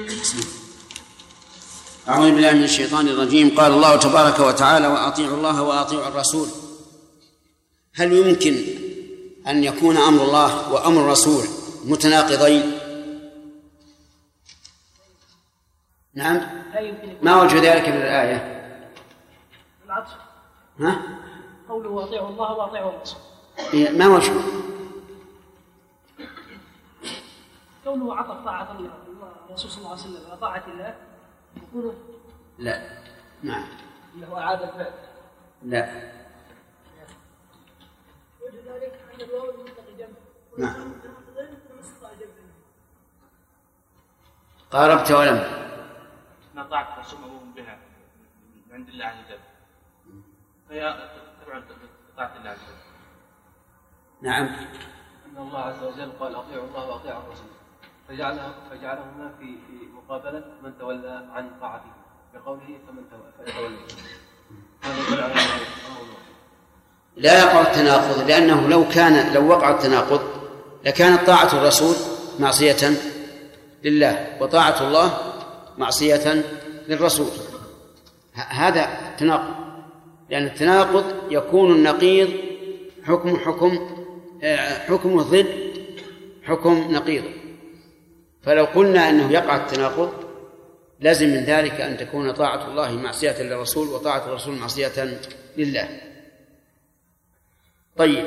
أعوذ بالله من الشيطان الرجيم. قال الله تبارك وتعالى: وأطيعوا الله وأطيعوا الرسول. هل يمكن أن يكون أمر الله وأمر الرسول متناقضين؟ نعم. ما وجه ذلك من الآية؟ العطف. قوله وأطيعوا الله وأطيعوا الرسول. ما وجه؟ كونه عطف طاعة الله والرسول صلى الله عليه وسلم على طاعة الله يكون لا. نعم. أنه أعاد الفعل. لا. وجه ذلك أن الواو المنطق جنب. نعم. قاربت ولم. ما طاعة الرسول مأمور بها عند الله عز وجل، فهي تبع طاعة الله عز وجل. نعم. أن الله عز وجل قال: أطيعوا الله وأطيعوا الرسول، فجعلهما في مقابلة من تولى عن طاعته بقوله فمن تولى. لا يقع التناقض، لأنه لو وقع التناقض لكانت طاعة الرسول معصية لله وطاعة الله معصية للرسول. هذا تناقض، لأن التناقض يكون النقيض حكمه ضد حكم نقيض. فلو قلنا أنه يقع التناقض لازم من ذلك أن تكون طاعة الله معصية للرسول وطاعة الرسول معصية لله. طيب،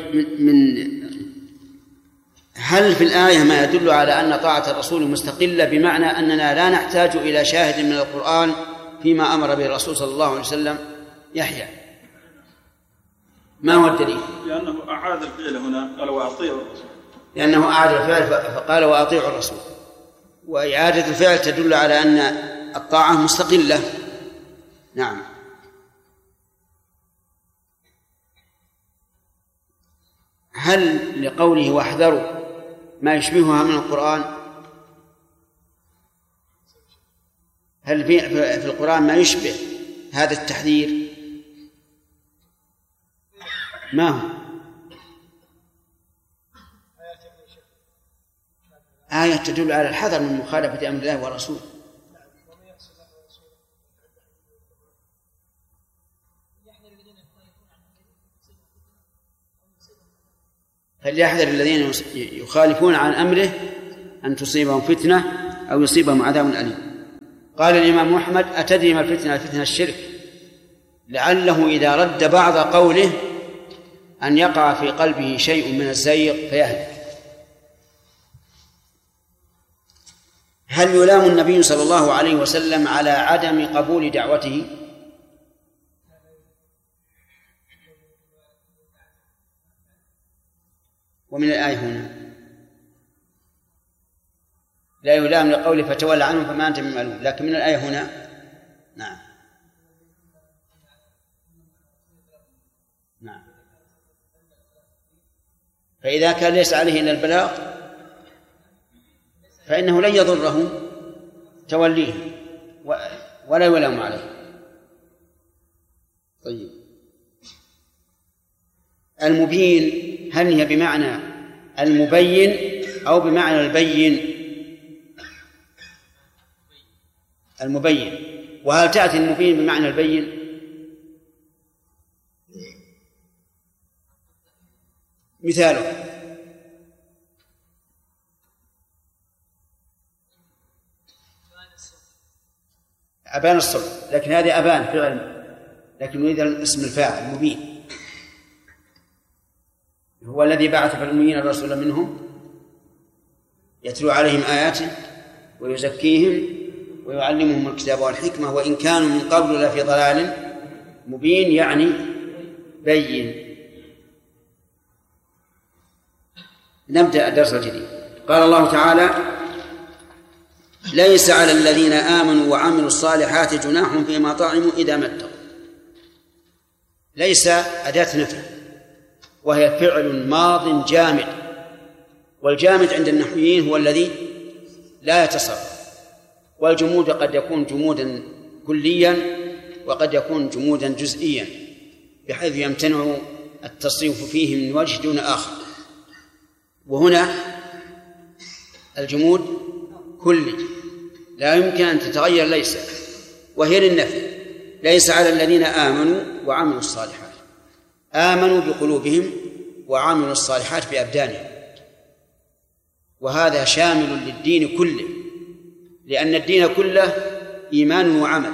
هل في الآية ما يدل على أن طاعة الرسول مستقلة، بمعنى أننا لا نحتاج إلى شاهد من القرآن فيما أمر به الرسول صلى الله عليه وسلم؟ يحيى، ما هو الدليل؟ لأنه أعاد الفعل هنا، قال وأطيعوا الرسول. لأنه أعاد الفعل فقال وأطيعوا الرسول، وإعادة الفعل تدل على أن الطاعة مستقلة. نعم. هل لقوله واحذروا ما يشبهها من القرآن؟ هل في القرآن ما يشبه هذا التحذير؟ ما هو؟ آية تدل على الحذر من مخالفة أمر الله ورسوله. فليحذر الذين يخالفون عن أمره أن تصيبهم فتنة أو يصيبهم عذاب أليم. قال الإمام أحمد: أتدري ما الفتنة؟ الفتنة الشرك، لعله إذا رد بعض قوله أن يقع في قلبه شيء من الزيغ فيهلك. هل يلام النبي صلى الله عليه وسلم على عدم قبول دعوته؟ ومن الآية هنا لا يلام لقوله فتولى عنهم فما أنت بملوم، لكن من الآية هنا نعم. فإذا كان ليس عليه إلا البلاغ فإنه لن يضره توليه ولا يلام عليه. طيب، المبين هل هي بمعنى المبين أو بمعنى البين؟ المبين. وهل تأتي المبين بمعنى البين؟ مثاله أبان الصبح، لكن هذه أبان فعل، لكن نريد اسم الفاعل مبين، هو الذي بعث في الأميين الرسول منهم يتلو عليهم آياته ويزكيهم ويعلمهم الكتاب والحكمة وإن كانوا من قبل لفي ضلال مبين، يعني بين. نبدأ الدرس الجديد. قال الله تعالى: ليس على الذين آمنوا وعملوا الصالحات جناح فيما طعموا إذا ما اتقوا. ليس أداة نفي، وهي فعل ماض جامد، والجامد عند النحويين هو الذي لا يتصرف، والجمود قد يكون جمودا كليا وقد يكون جمودا جزئيا بحيث يمتنع التصريف فيه من وجه دون آخر. وهنا الجمود كلي لا يمكن أن تتغير ليس، وهي للنفي. ليس على الذين آمنوا وعملوا الصالحات. آمنوا بقلوبهم وعملوا الصالحات بأبدانهم، وهذا شامل للدين كله، لأن الدين كله إيمان وعمل.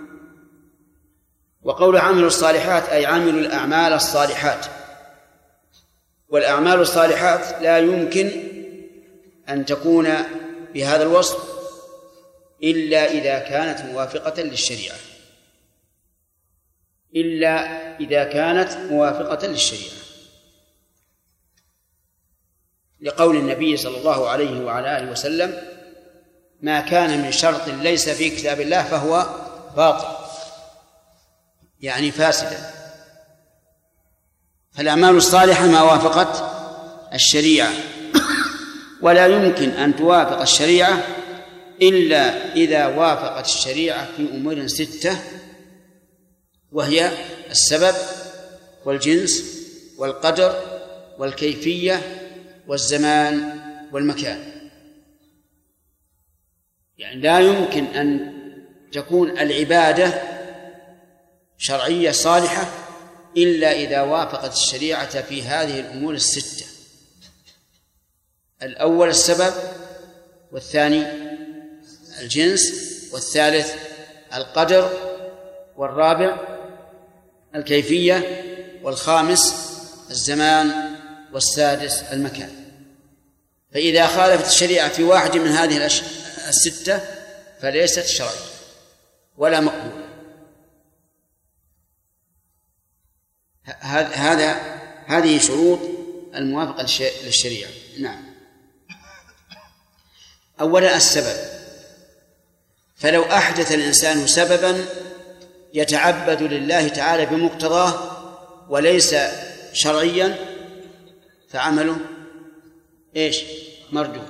وقول عملوا الصالحات أي عملوا الأعمال الصالحات، والأعمال الصالحات لا يمكن أن تكون بهذا الوصف إلا إذا كانت موافقة للشريعة، إلا إذا كانت موافقة للشريعة، لقول النبي صلى الله عليه وعلى آله وسلم: ما كان من شرط ليس في كتاب الله فهو باطل، يعني فاسدا. فالأعمال الصالحة ما وافقت الشريعة، ولا يمكن أن توافق الشريعة إلا إذا وافقت الشريعة في أمور 6، وهي السبب والجنس والقدر والكيفية والزمان والمكان. يعني لا يمكن أن تكون العبادة شرعية صالحة إلا إذا وافقت الشريعة في هذه الأمور 6: الأول السبب، والثاني الجنس، والثالث القدر، والرابع الكيفية، والخامس الزمان، والسادس المكان. فإذا خالفت الشريعة في واحد من هذه 6 فليست شرعية ولا مقبولة. هذه شروط الموافقة للشريعة. نعم. أولا السبب، فلو أحدث الإنسان سببا يتعبد لله تعالى بمقتضاه وليس شرعيا فعمله إيش؟ مردود.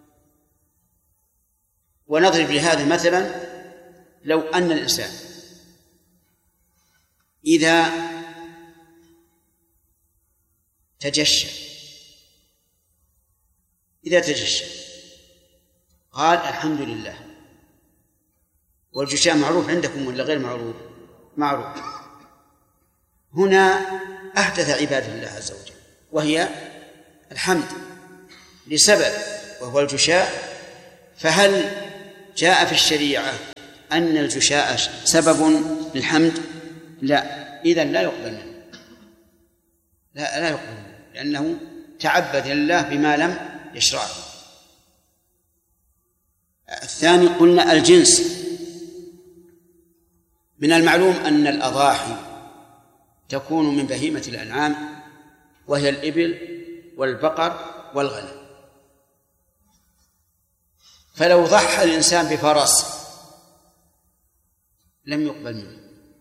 ونضرب لهذا مثلا: لو أن الإنسان إذا تجشى قال الحمد لله، والجشاء معروف عندكم ولا غير معروف؟ معروف. هنا أحدث عبادة الله عز وجل، وهي الحمد لسبب وهو الجشاء. فهل جاء في الشريعة أن الجشاء سبب للحمد؟ لا، إذن لا يقبل منه، لا يقبل منه، لأنه تعبد لله بما لم يشرعه. الثاني قلنا الجنس. من المعلوم أن الأضاحي تكون من بهيمة الأنعام، وهي الإبل والبقر والغنم. فلو ضحى الإنسان بفرس لم يقبل منه.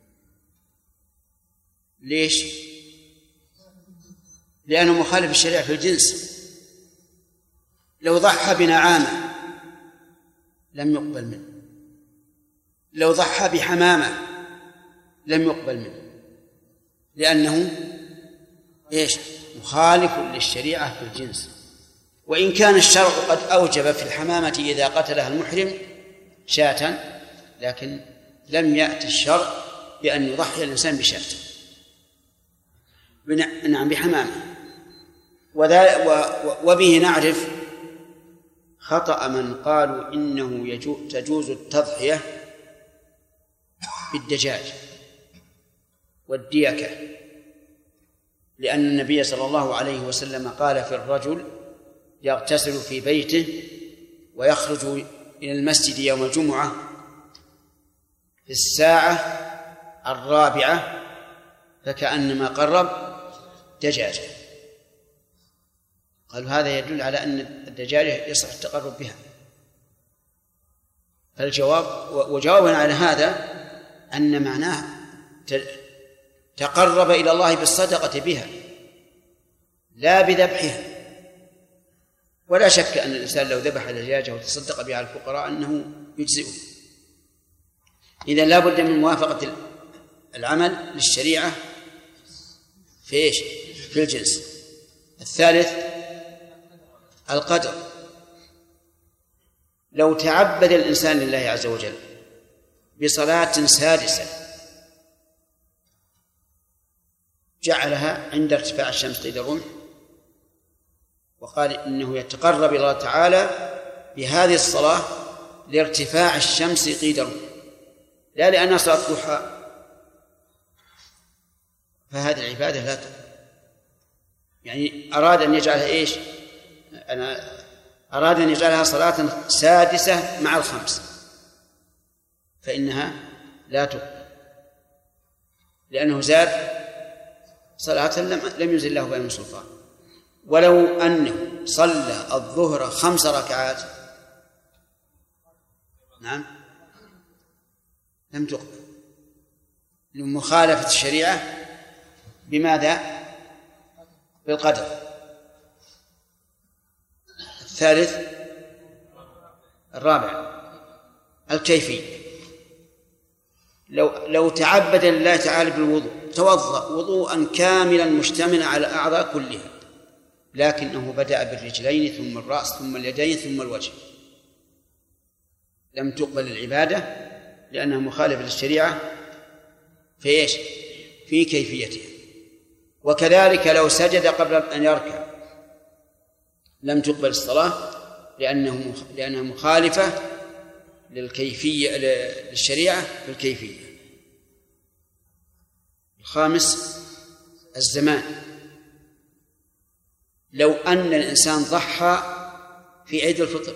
ليش؟ لأنه مخالف الشريعة في الجنس. لو ضحى بنعامة لم يقبل منه. لو ضحى بحمامة لم يقبل منه، لأنه إيش؟ مخالف للشريعة في الجنس. وإن كان الشرع قد أوجب في الحمامة إذا قتلها المحرم شاة، لكن لم يأتي الشرع بأن يضحي الإنسان بشاة، نعم بحمامة. وبه نعرف خطأ من قالوا إنه تجوز التضحية بالدجاج والديكة، لأن النبي صلى الله عليه وسلم قال في الرجل يغتسل في بيته ويخرج إلى المسجد يوم الجمعة في الساعة 4 فكأنما قرب دجاجة. قالوا هذا يدل على أن الدجاجة يصح التقرب بها. وجوابنا على هذا أن معناه تقرب إلى الله بالصدقة بها لا بذبحها. ولا شك أن الإنسان لو ذبح دجاجة وتصدق بها على الفقراء أنه يجزئه. إذن لا بد من موافقة العمل للشريعة في إيش؟ في الجنس. الثالث القدر. لو تعبد الإنسان لله عز وجل بصلاة سادسة جعلها عند ارتفاع الشمس قيد الرمح وقال إنه يتقرب إلى الله تعالى بهذه الصلاة لارتفاع الشمس قيد الرمح لا لأنها صلاة ضحى، فهذه العبادة لا تقبل. يعني أراد أن يجعلها إيش؟ أراد أن يجعلها صلاة سادسة مع الخمس، فإنها لا تقبل لأنه زاد صلاة لم ينزل له بها من سلطان. ولو أنه صلى الظهر 5 ركعات نعم لم تقبل لمخالفة الشريعة. بماذا؟ بالقدر. الثالث الرابع الكيفية. لو تعبد لله تعالى بالوضوء توضأ وضوءا كاملا مشتملا على الأعضاء كلها، لكنه بدأ بالرجلين ثم الرأس ثم اليدين ثم الوجه، لم تقبل العبادة لأنها مخالفة للشريعة في إيش؟ في كيفيتها. وكذلك لو سجد قبل أن يركع لم تقبل الصلاة لأنها مخالفة للكيفية للشريعة في الكيفية. الخامس الزمان. لو أن الإنسان ضحى في عيد الفطر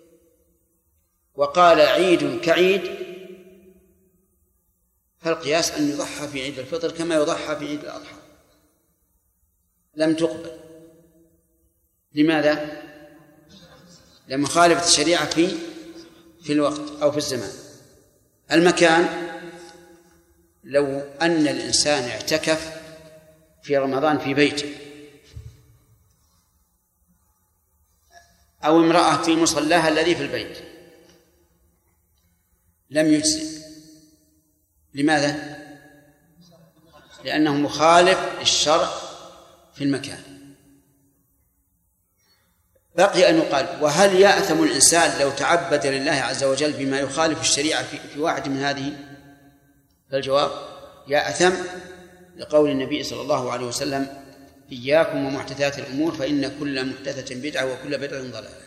وقال عيد كعيد، فالقياس أن يضحى في عيد الفطر كما يضحى في عيد الأضحى، لم تقبل. لماذا؟ لمخالفة الشريعة في الوقت أو في الزمان. المكان، لو أن الإنسان اعتكف في رمضان في بيته أو امرأة في مصلاها الذي في البيت لم يجزئ. لماذا؟ لأنه مخالف للشرع في المكان. بقي أن يقال وهل يأثم الإنسان لو تعبد لله عز وجل بما يخالف الشريعة في واحد من هذه؟ فالجواب يأثم لقول النبي صلى الله عليه وسلم إياكم ومحدثات الأمور فإن كل محدثة بدعة وكل بدعة ضلالة.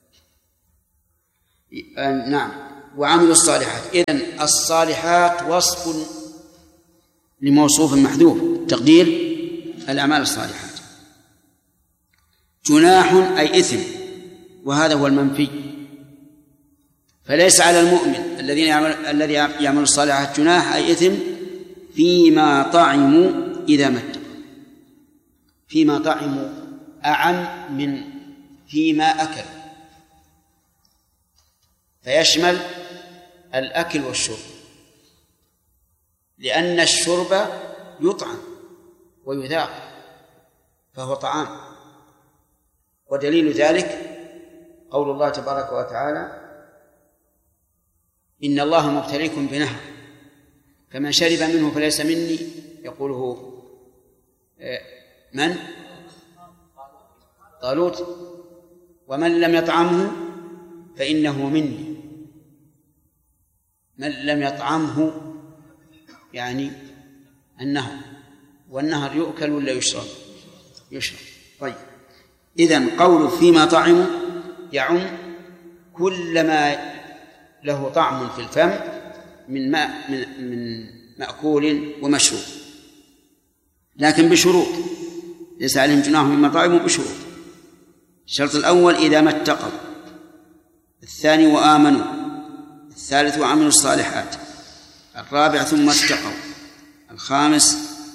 نعم. وعملوا الصالحات. إذن الصالحات وصف لموصوف محذوف، تقدير الأعمال الصالحات. جناح أي إثم، وهذا هو المنفي، فليس على المؤمن الذي يعمل الصالحات جناح أي إثم فيما طعموا إذا ما اتقوا. فيما طعموا أعم من فيما أكلوا، فيشمل الأكل والشرب، لأن الشرب يطعم ويذاق فهو طعام. ودليل ذلك قول الله تبارك وتعالى إن الله مبتليكم بنهر فمن شرب منه فليس مني، يقوله من؟ طالوت، ومن لم يطعمه فإنه مني. من لم يطعمه يعني النهر، والنهر يؤكل ولا يشرب؟ يشرب. طيب، إذن قول فيما طعموا يعم كل ما له طعم في الفم من مأكول ومشروب، لكن بشروط. ليس عليهم جناح مما طعموا بشروط. الشرط الأول إذا ما اتقوا، الثاني وآمنوا، الثالث وعملوا الصالحات، الرابع ثم اتقوا، الخامس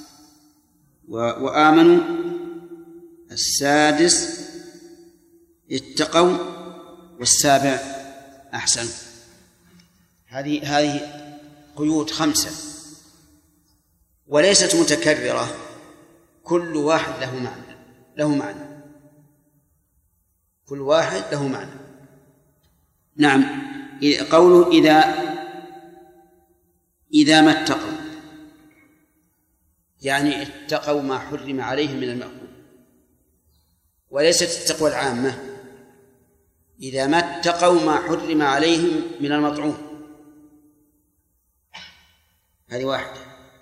وآمنوا، السادس اتقوا، والسابع أحسن. هذه قيود 5 وليست متكررة، كل واحد له معنى كل واحد له معنى. نعم. قوله إذا ما اتقوا، يعني اتقوا ما حرم عليهم من المأكول، وليست التقوى العامة. إذا ما اتقوا ما حرم عليهم من المطعوم. هذه واحدة.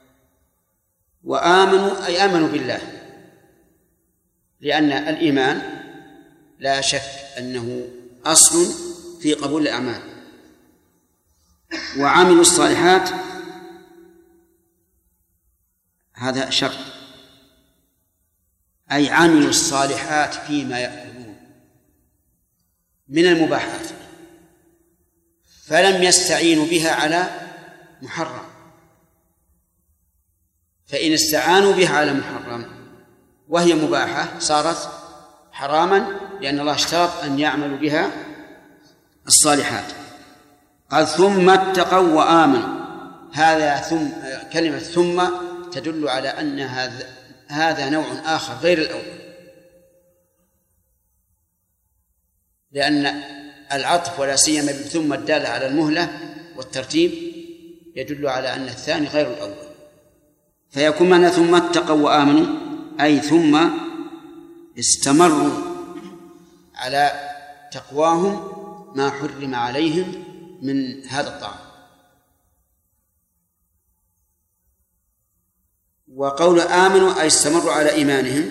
وآمنوا أي آمنوا بالله، لأن الإيمان لا شك أنه أصل في قبول الأعمال. وعملوا الصالحات هذا شرط، أي عملوا الصالحات فيما يأكلون من المباحات، فلم يستعينوا بها على محرم. فإن استعانوا بها على محرم وهي مباحة صارت حراما، لأن الله اشترط أن يعملوا بها الصالحات. قال ثم اتقوا وآمنوا. هذا كلمة ثم تدل على أن هذا نوع آخر غير الأول، لأن العطف ولا سيما ثم الدالة على المهلة والترتيب يدل على أن الثاني غير الأول. فيكون معنى ثم اتقوا وآمنوا أي ثم استمروا على تقواهم ما حرم عليهم من هذا الطعام. وقول آمنوا أي استمروا على إيمانهم.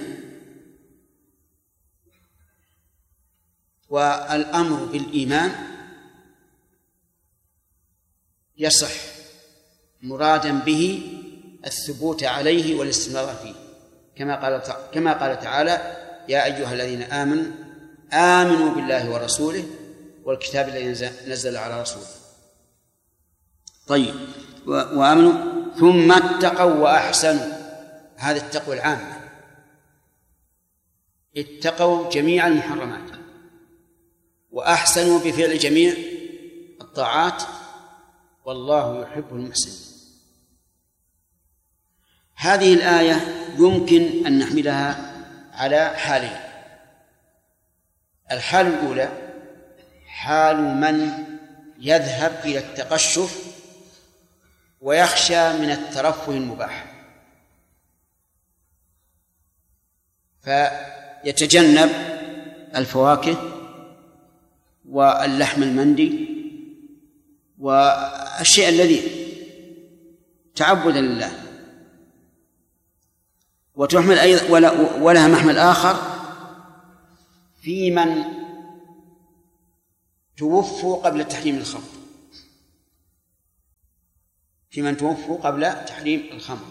والأمر بالإيمان يصح مرادا به الثبوت عليه والاستمرار فيه، كما قال تعالى يا أيها الذين آمنوا آمنوا بالله ورسوله والكتاب الذي نزل على رسوله. طيب، وآمنوا ثم اتقوا وأحسنوا. هذا التقوى العامة، اتقوا جميع المحرمات وأحسنوا بفعل جميع الطاعات، والله يحب المحسنين. هذه الآية يمكن أن نحملها على حالين. الحال الأولى حال من يذهب إلى التقشف ويخشى من الترفه المباح، فيتجنب الفواكه واللحم المندي والشيء الذي تعبدا لله. وتحمل أيضا ولها محمل آخر في من توفوا قبل تحريم الخمر، في من توفوا قبل تحريم الخمر،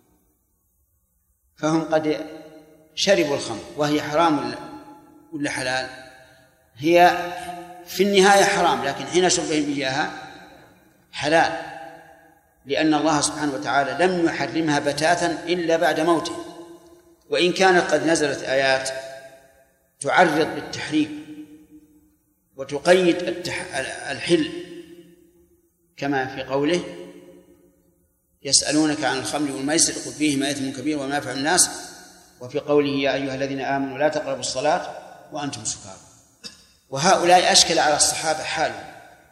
فهم قد شربوا الخمر وهي حرام ولا حلال؟ هي في النهاية حرام، لكن حين شربهم إياها حلال، لأن الله سبحانه وتعالى لم يحرمها بتاتا إلا بعد موته. وإن كانت قد نزلت آيات تعرض بالتحريم وتقيد الحل، كما في قوله يسألونك عن الخمر والميسر قل فيهما إثم كبير ومنافع الناس، وفي قوله يا أيها الذين آمنوا لا تقربوا الصلاة وأنتم سكارى. وهؤلاء أشكل على الصحابة حالهم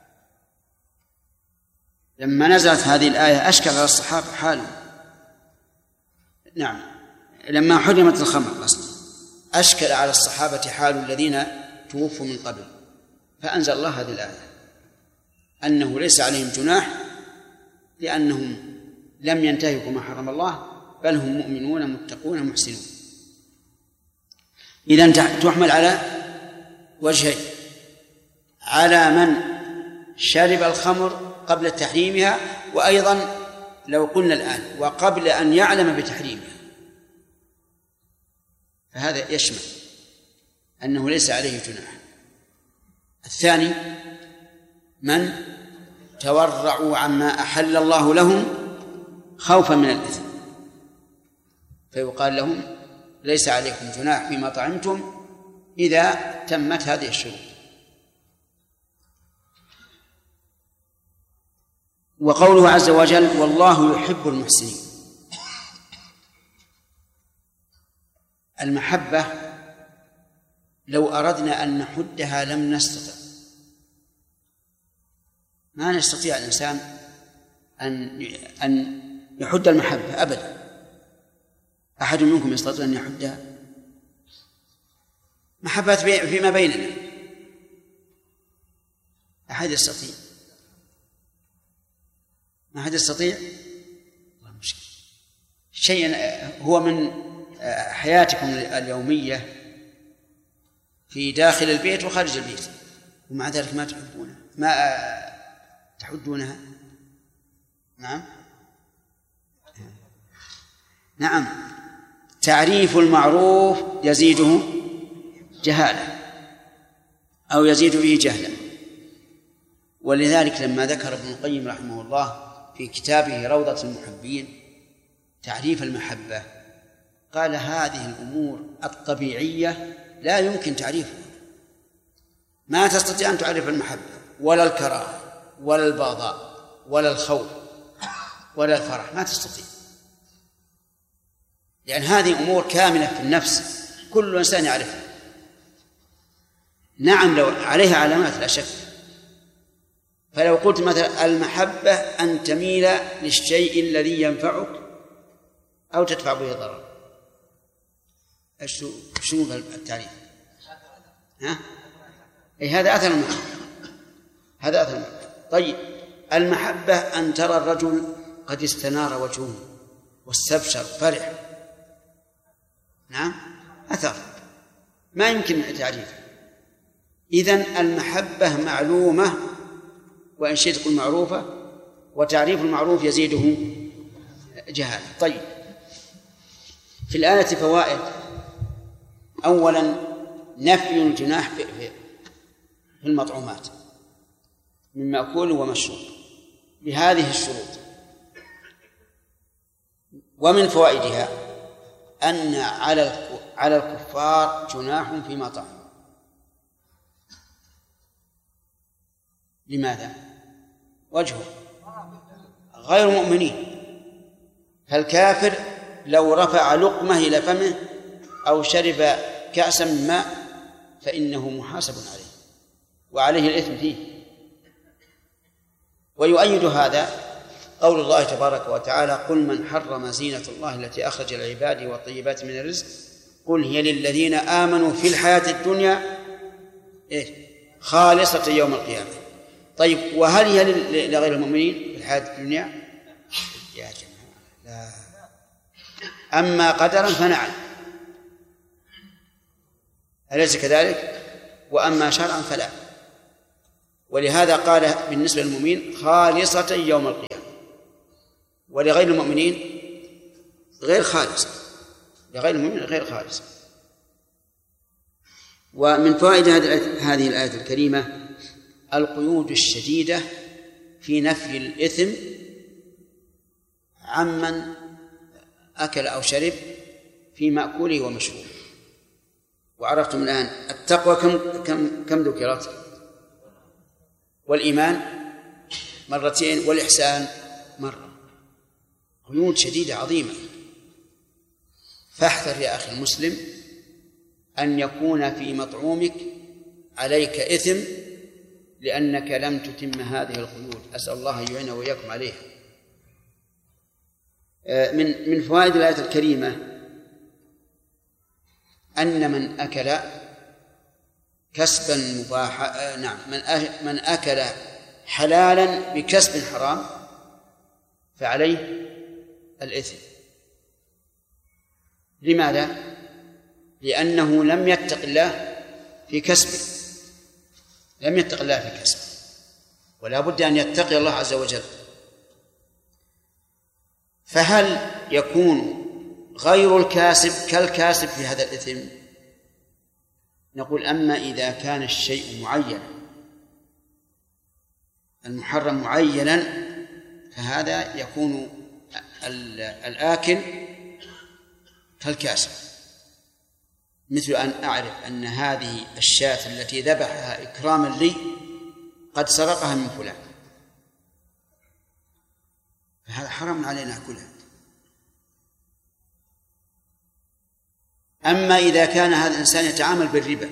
لما نزلت هذه الآية، أشكل على الصحابة حالهم. نعم، لما حرمت الخمر أصلا أشكل على الصحابة حال الذين توفوا من قبل، فأنزل الله هذه الآية أنه ليس عليهم جناح لأنهم لم ينتهكوا ما حرم الله، بل هم مؤمنون متقون محسنون. إذن تحمل على وجهين: على من شرب الخمر قبل تحريمها، وأيضا لو قلنا الآن وقبل أن يعلم بتحريمها، فهذا يشمل أنه ليس عليه جناح. الثاني من تورعوا عما أحل الله لهم خوفا من الإثم، فيقال لهم ليس عليكم جناح فيما طعمتم إذا تمت هذه الشروط. وقوله عز وجل والله يحب المحسنين، المحبة لو أردنا أن نحدها لم نستطع، ما نستطيع الإنسان أن يحد المحبة أبدا. أحد منكم يستطيع أن يحدها؟ محبة فيما بيننا، أحد يستطيع؟ ما أحد يستطيع؟ شيء هو من حياتكم اليومية في داخل البيت وخارج البيت، ومع ذلك ما تحبونها، ما تحدونها. نعم. تعريف المعروف يزيده جهالة أو يزيد به جهلا. ولذلك لما ذكر ابن القيم رحمه الله في كتابه روضة المحبين تعريف المحبة قال هذه الأمور الطبيعية لا يمكن تعريفها، ما تستطيع أن تعرف المحبة ولا الكراهة ولا البغضاء ولا الخوف ولا الفرح، ما تستطيع، لأن هذه أمور كاملة في النفس كل إنسان يعرفها. نعم لو عليها علامات لا شك، فلو قلت مثلا المحبة أن تميل للشيء الذي ينفعك أو تدفع به ضرر، شنو التعريف؟ هذا أثر المحبة، هذا أثر المحبة. طيب المحبة أن ترى الرجل قد استنار وجهه واستبشر فرح، نعم أثر ما يمكن تعريفه. إذن المحبة معلومة وإن شئت قل معروفة، وتعريف المعروف يزيده جهالة. طيب في الآية فوائد. أولا نفي الجناح في المطعومات من مأكول ومشروب بهذه الشروط. ومن فوائدها أن على الكفار جناح فيما طعموا. لماذا؟ وجهه غير مؤمنين، فالكافر لو رفع لقمة إلى فمه أو شرب كأسا من ماء فإنه محاسب عليه وعليه الإثم فيه. ويؤيد هذا قول الله تبارك وتعالى قل من حرم زينة الله التي أخرج لعباده والطيبات من الرزق قل هي للذين آمنوا في الحياة الدنيا خالصة يوم القيامة. طيب وهل هي لغير المؤمنين في الحياة الدنيا؟ يا جماعة لا. أما قدرا فنعم، أليس كذلك؟ وأما شرعا فلا. ولهذا قال بالنسبة للمؤمنين خالصة يوم القيامة، ولغير المؤمنين غير خالصة، لغير المؤمنين غير خالصة. ومن فوائد هذه الآية الكريمة القيود الشديدة في نفي الإثم عمن أكل أو شرب في مأكوله ومشروبه. وعرفتم الآن التقوى كم ذكرت؟ والإيمان مرتين والإحسان مرة. قيود شديدة عظيمة. فاحذر يا أخي المسلم أن يكون في مطعومك عليك إثم لأنك لم تتم هذه القيود. أسأل الله أن يعين وإياكم عليها. من فوائد الآية الكريمة أن من أكل كسبا مباحا، من أكل حلالا بكسب حرام فعليه الإثم. لماذا؟ لأنه لم يتق الله في كسبه، لم يتق الله في كسبه، ولا بد أن يتقي الله عز وجل. فهل يكون غير الكاسب كالكاسب في هذا الإثم؟ نقول أما إذا كان الشيء معينا المحرم معينا فهذا يكون الآكل كالكاسب، مثل أن أعرف أن هذه الشاة التي ذبحها إكراما لي قد سرقها من فلان، فهذا حرام علينا نأكلها. أما إذا كان هذا الإنسان يتعامل بالربا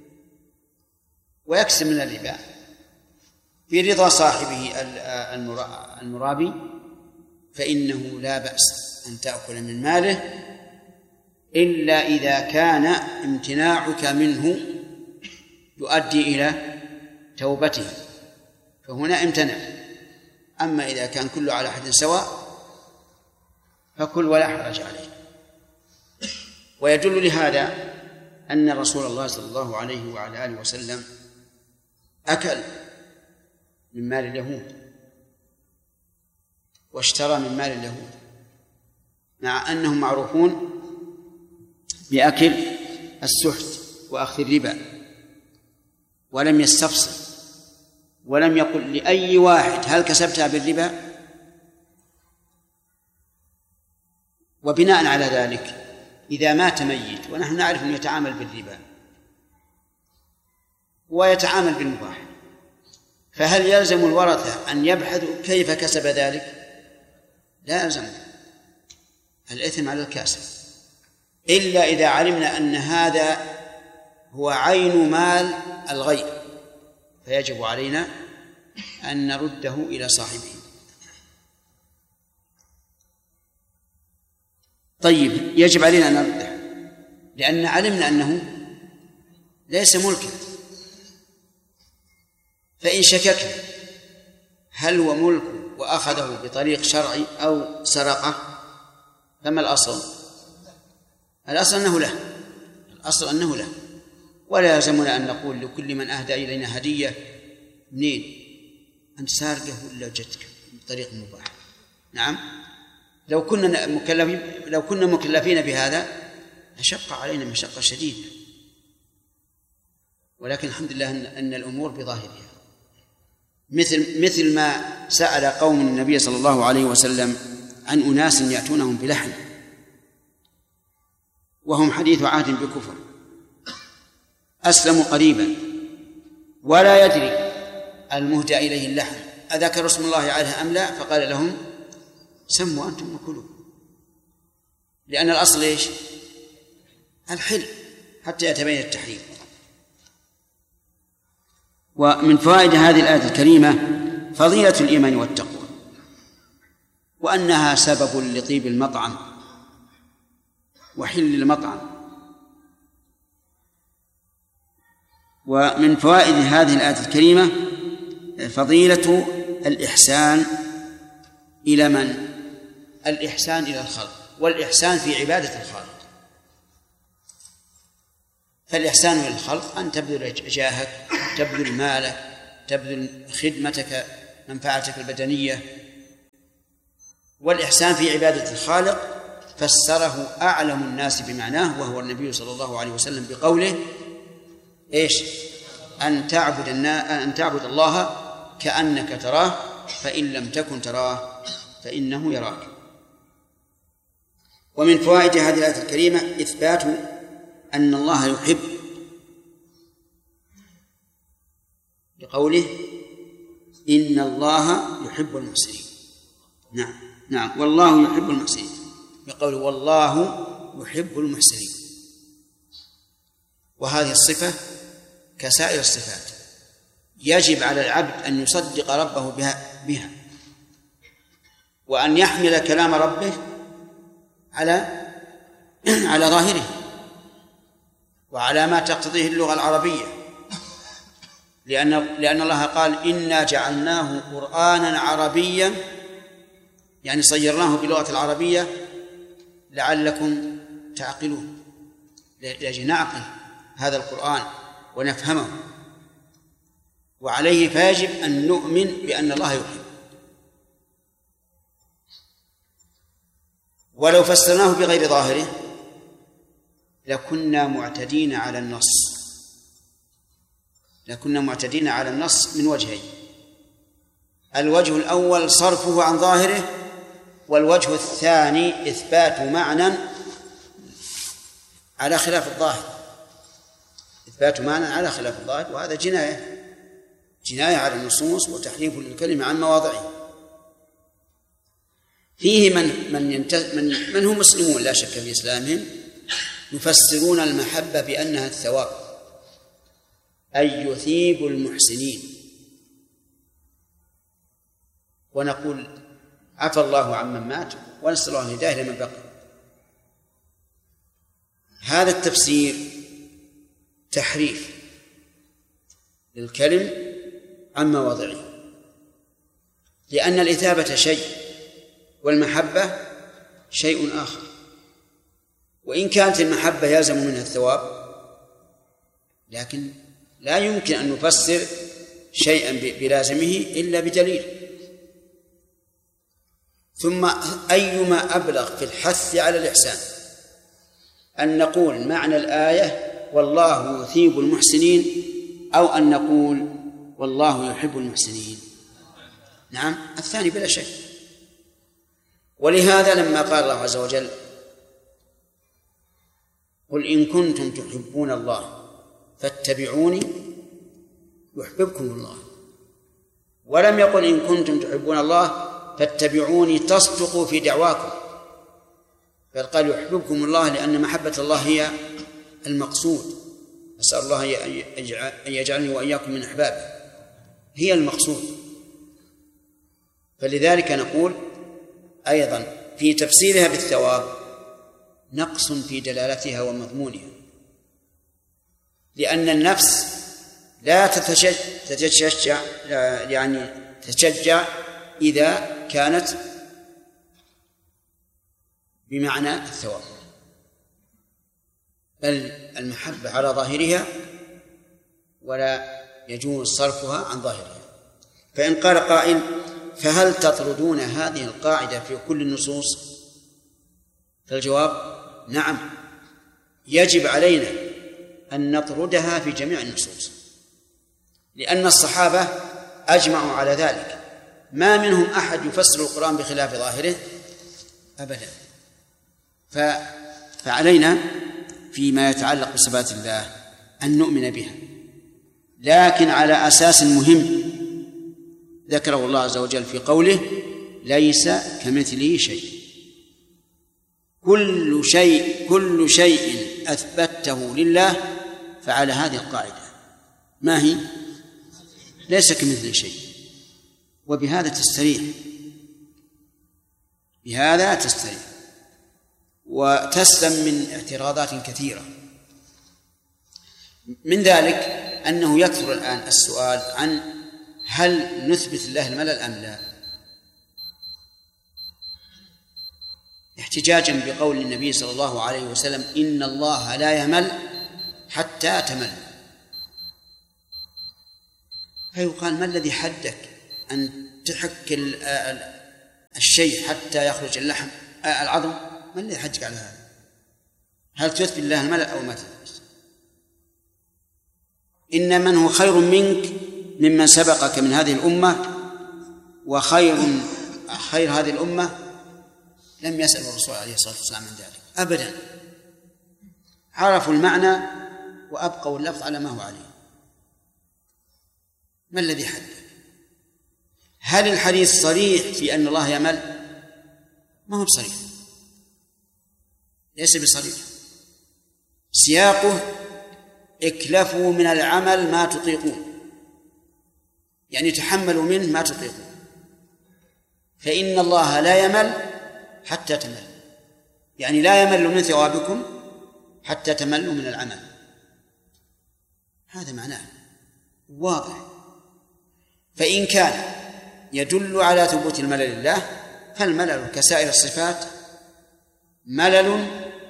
ويكسب من الربا برضا صاحبه المرابي فإنه لا بأس أن تأكل من ماله، إلا إذا كان امتناعك منه يؤدي إلى توبته فهنا امتنع. أما إذا كان كله على حد سواء فكل ولا حرج عليه. ويدل لهذا أن رسول الله صلى الله عليه وعلى آله وسلم أكل من مال اليهود واشترى من مال اليهود، مع أنهم معروفون بأكل السحت وأخذ الربا، ولم يستفصل ولم يقل لأي واحد هل كسبتها بالربا. وبناء على ذلك إذا مات ميت ونحن نعرف أنه يتعامل بالربا ويتعامل بالمباح، فهل يلزم الورثة أن يبحثوا كيف كسب ذلك؟ لا يلزم، الإثم على الكاسب، إلا إذا علمنا أن هذا هو عين مال الغير، فيجب علينا أن نرده إلى صاحبه. طيب، يجب علينا أن نرده لأن علمنا أنه ليس ملكا، فإن شككنا هل هو ملك وأخذه بطريق شرعي أو سرقه فما الأصل؟ الأصل أنه له، الأصل أنه له، ولا يلزمنا أن نقول لكل من أهدى إلينا هدية منين أنت سارقه ولا جدك بطريق مباح. نعم، لو كنا مكلفين بهذا لشق علينا مشقة شديدة، ولكن الحمد لله أن الأمور بظاهرها، مثل ما سأل قوم النبي صلى الله عليه وسلم عن أناس يأتونهم بلحم وهم حديث عهد بكفر، أسلموا قريبا ولا يدري المهدى إليه اللحم أذكر اسم الله عليه أم لا، فقال لهم سموا أنتم وكلوا، لأن الأصل إيش؟ الحل حتى يتبين التحريم. ومن فوائد هذه الآية الكريمة فضيلة الإيمان والتقوى، وأنها سبب لطيب المطعم وحل المطعم. ومن فوائد هذه الآية الكريمة فضيلة الإحسان إلى من؟ الإحسان إلى الخلق، والإحسان في عبادة الخالق. فالإحسان إلى الخلق أن تبذل جاهك، تبذل مالك، تبذل خدمتك، منفعتك البدنية. والإحسان في عبادة الخالق فسره أعلم الناس بمعناه وهو النبي صلى الله عليه وسلم بقوله إيش؟ أن تعبد الله كأنك تراه فإن لم تكن تراه فإنه يراك. ومن فوائد هذه الآية الكريمة إثبات أن الله يحب، بقوله إن الله يحب المحسنين. نعم والله يحب المحسنين، بقوله والله يحب المحسنين. وهذه الصفة كسائر الصفات يجب على العبد أن يصدق ربه بها وأن يحمل كلام ربه على ظاهره وعلى ما تقتضيه اللغة العربية، لأن الله قال إنا جعلناه قرآنا عربيا، يعني صيرناه بلغة العربية لعلكم تعقلون، لأجل نعقل هذا القرآن ونفهمه، وعليه فيجب أن نؤمن بأن الله يحب. ولو فسرناه بغير ظاهره لكنا معتدين على النص من وجهين: الوجه الأول صرفه عن ظاهره، والوجه الثاني إثبات معنى على خلاف الظاهر، وهذا جناية على النصوص وتحريف للكلمة عن مواضعه. فيه من هم مسلمون لا شك في إسلامهم يفسرون المحبة بأنها الثواب، أي يثيب المحسنين، ونقول عفى الله عمن مات ونسأل الله الهداية لمن بقي. هذا التفسير تحريف للكلم عن مواضعه، لأن الإثابة شيء والمحبة شيء آخر. وإن كانت المحبة يلزم منها الثواب، لكن لا يمكن أن نفسر شيئا بلازمه إلا بدليل. ثم أيما أبلغ في الحث على الإحسان أن نقول معنى الآية والله يثيب المحسنين، أو أن نقول والله يحب المحسنين؟ نعم، الثاني بلا شك. ولهذا لما قال الله عز وجل قل إن كنتم تحبون الله فاتبعوني يحببكم الله، ولم يقل إن كنتم تحبون الله فاتبعوني تصدقوا في دعواكم، بل قال يحببكم الله لأن محبة الله هي المقصود. أسأل الله أن يجعلني وإياكم من أحبابه، هي المقصود. فلذلك نقول أيضا في تفسيرها بالثواب نقص في دلالتها ومضمونها، لأن النفس لا تتشجع إذا كانت بمعنى الثواب، بل المحبة على ظاهرها ولا يجوز صرفها عن ظاهرها. فإن قال قائل فهل تطردون هذه القاعدة في كل النصوص؟ فالجواب نعم، يجب علينا أن نطردها في جميع النصوص، لأن الصحابة أجمعوا على ذلك، ما منهم أحد يفسر القرآن بخلاف ظاهره أبدا. فعلينا فيما يتعلق بصفات الله أن نؤمن بها، لكن على أساس مهم ذكره الله عز وجل في قوله ليس كمثله شيء. كل شيء أثبته لله فعلى هذه القاعدة، ما هي؟ ليس كمثله شيء. وبهذا تستريح، بهذا تستريح وتسلم من اعتراضات كثيرة. من ذلك أنه يكثر الآن السؤال عن هل نثبت الله الملل أم لا، احتجاجا بقول النبي صلى الله عليه وسلم إن الله لا يمل حتى تمل. فيقال ما الذي حدك أن تحك الشيء حتى يخرج اللحم العظم؟ ما الذي حدك على هذا؟ هل تثبت الله الملل أو ما تثبت؟ إن من هو خير منك ممن سبقك من هذه الأمة، وخير هذه الأمة لم يسأل الرسول عليه الصلاة والسلام عن ذلك أبدا، عرفوا المعنى وأبقوا اللفظ على ما هو عليه. ما الذي حدك؟ هل الحديث صريح في أن الله يمل؟ ما هو بصريح، ليس بصريح. سياقه اكلفوا من العمل ما تطيقون، يعني تحملوا منه ما تطيقون، فإن الله لا يمل حتى تمل، يعني لا يمل من ثوابكم حتى تملوا من العمل. هذا معناه واضح. فإن كان يدل على ثبوت الملل لله فالملل كسائر الصفات ملل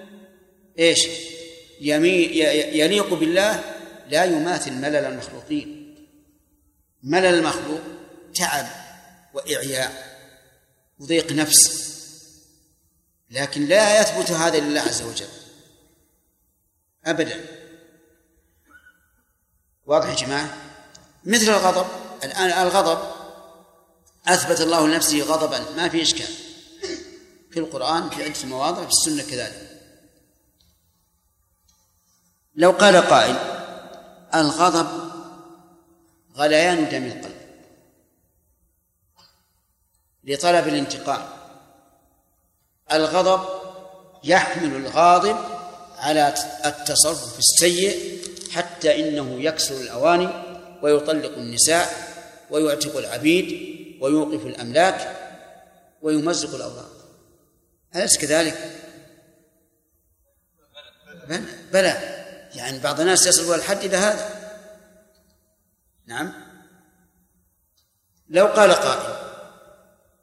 يليق بالله، لا يماثل ملل المخلوقين. ملل المخلوق تعب وإعياء وضيق نفس، لكن لا يثبت هذا لله عز وجل أبدا. واضح يا جماعة؟ مثل الغضب. الآن الغضب أثبت الله لنفسه غضبا، ما في إشكال، في القرآن في عدة مواضع، في السنة كذلك. لو قال قائل الغضب غليان دم القلب لطلب الانتقام، الغضب يحمل الغاضب على التصرف السيء حتى إنه يكسر الأواني ويطلق النساء ويعتق العبيد ويوقف الأملاك ويمزق الأوراق. أليس كذلك؟ بلى، يعني بعض الناس يصل الحد إلى هذا. نعم. لو قال قائل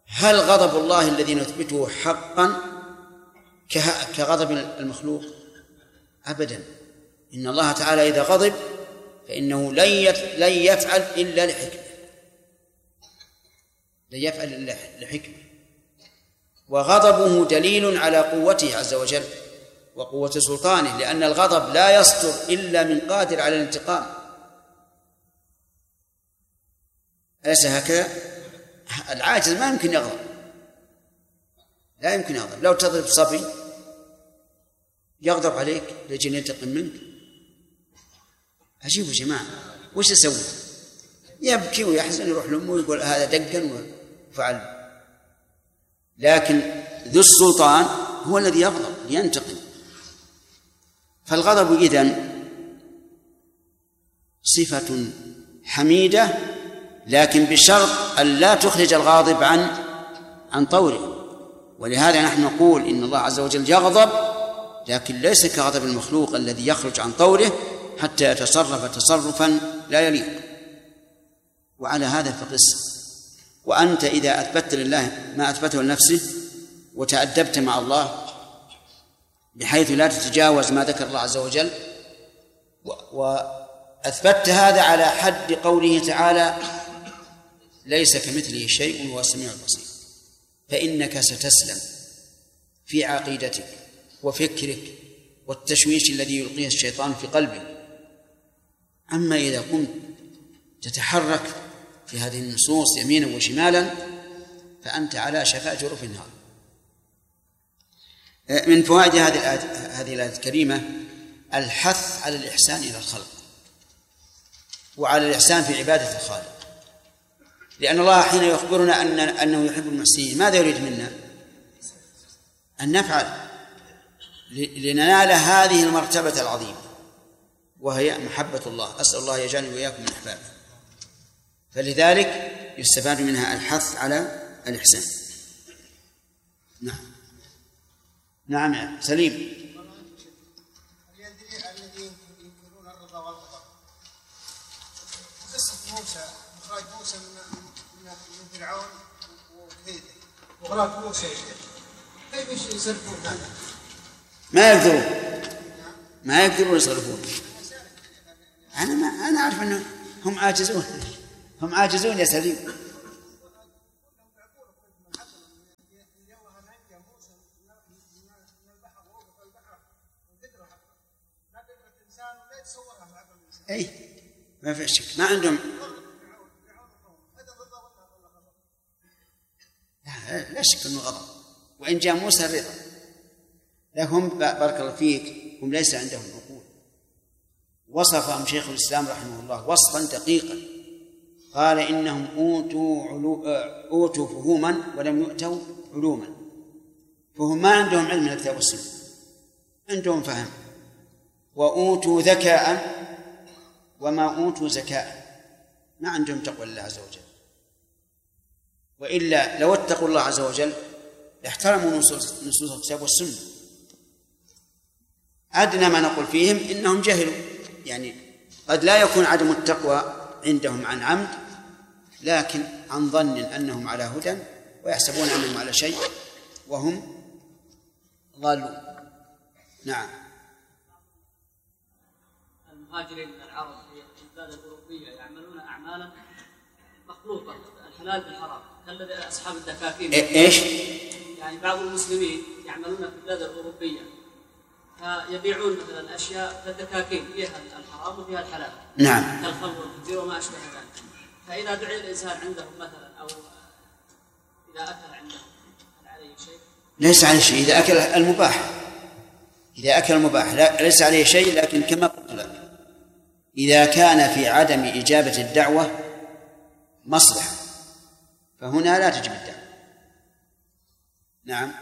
هل غضب الله الذي نثبته حقا كغضب المخلوق؟ أبدا. إن الله تعالى إذا غضب فإنه لن يفعل إلا لحكمة، لن يفعل إلا لحكمة، وغضبه دليل على قوته عز وجل وقوة سلطانه، لأن الغضب لا يصدر إلا من قادر على الانتقام. أليس هكذا؟ العاجز ما يمكن يغضب، لا يمكن يغضب. لو تضرب صبي يغضب عليك لأجل ينتقم منك؟ عجيب يا جماعة، وش يسوي؟ يبكي ويحزن، يروح لأمه ويقول هذا دقا وفعل. لكن ذو السلطان هو الذي يغضب لينتقم. فالغضب إذن صفة حميدة، لكن بشرط أن لا تخرج الغاضب عن طوره. ولهذا نحن نقول إن الله عز وجل يغضب، لكن ليس كغضب المخلوق الذي يخرج عن طوره حتى يتصرف تصرفا لا يليق. وعلى هذا فقس. وأنت إذا أثبت لله ما أثبته لنفسه وتأدبت مع الله بحيث لا تتجاوز ما ذكر الله عز وجل، وأثبت هذا على حد قوله تعالى ليس كمثله شيء وهو السميع البصير، فإنك ستسلم في عقيدتك وفكرك والتشويش الذي يلقيه الشيطان في قلبك. أما إذا قمت تتحرك في هذه النصوص يمينا وشمالا فأنت على شفا جرف النار. من فوائد هذه الآية الكريمة الحث على الإحسان إلى الخلق وعلى الإحسان في عبادة الخالق، لأن الله حين يخبرنا أنه يحب المحسنين ماذا يريد منا؟ أن نفعل لننال هذه المرتبة العظيمة وهي محبة الله. أسأل الله يجعلني وإياكم من أحبابه. فلذلك يستفاد منها الحث على الإحسان. نعم يا سليم. الذين ينكرون الرضا والغضب قصة موسى، إخراج موسى من فرعون وكيده وإخراج موسى، كيف يصرفون هذا؟ ما يقدرون يصرفون. أنا أعرف أنهم هم عاجزون يا سليم. أي ما في شك، ما عندهم. لا شك أنه غضب، وإن جاء موسى الرضا، لهم بارك الله فيك هم ليس عندهم عقول. وصفهم شيخ الإسلام رحمه الله وصفا دقيقا، قال إنهم أوتوا فهوما ولم يؤتوا علوما. فهم ما عندهم علم من الكتاب والسنة، عندهم فهم. وأوتوا ذكاء وما أوتوا زكاء، ما عندهم تقوى الله عز وجل. وإلا لو اتقوا الله عز وجل لاحترموا نصوص الكتاب والسنة. أدنى ما نقول فيهم إنهم جهلوا، يعني قد لا يكون عدم التقوى عندهم عن عمد، لكن عن ظن أنهم على هدى ويحسبون أنهم على شيء وهم ضالون. نعم. المهاجرين من العرب في البلاد الأوروبية يعملون أعمالا مخلوطة، الحلال بالحرام، كالذي أصحاب الدكاكين. إيش؟ يعني بعض المسلمين يعملون في البلاد الأوروبية فيبيعون مثلا أشياء كالدكاكين فيها الحرام وفيها الحلال. نعم. كالخمر والخنزير وما أشبه ذلك. فإذا دعي الإنسان عندهم مثلا أو إذا أكل عندهم هل عليه شيء؟ ليس عليه شيء إذا أكل المباح. إذا أكل المباح ليس عليه شيء، لكن كما قلت لك إذا كان في عدم إجابة الدعوة مصلحة فهنا لا تجب الدعوة. نعم.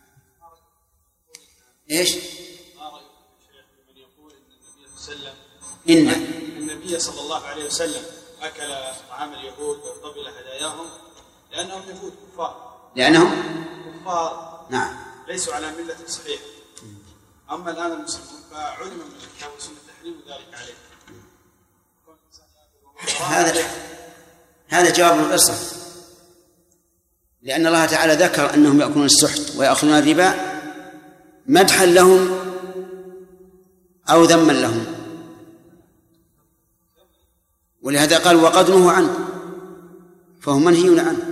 إيش؟ من يقول إن النبي صلى الله عليه وسلم أكل طعام اليهود وقبل هداياهم لأنهم يهود كفار. كفار. نعم. ليسوا على ملة صحيحة. أما الآن المسلمون فعلم من الكتاب والسنة تحريم ذلك عليه. هذا جواب القصة، لأن الله تعالى ذكر أنهم يأكلون السحت ويأخذون الربا مدحا لهم أو ذما لهم، ولهذا قال وقد نهوا عنه، فهم منهيون عنه.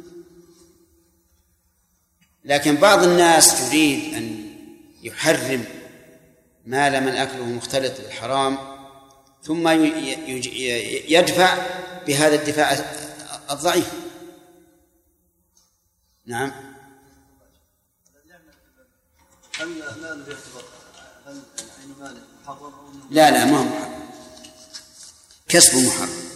لكن بعض الناس يريد أن يحرم مال من أكله مختلط بالحرام ثم يدفع بهذا الدفاع الضعيف. نعم. هل ماله يعتبر هل عين ماله محرم؟ لا ما هو محرم، كسب محرم.